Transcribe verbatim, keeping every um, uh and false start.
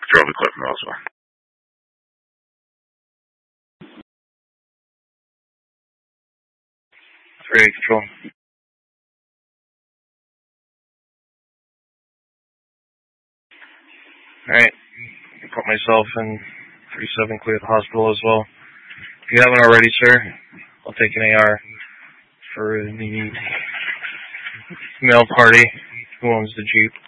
Charlie Clifton also. three eight control. Alright, put myself in three seven, clear the hospital as well. If you haven't already, sir, I'll take an A R for the male party who owns the Jeep.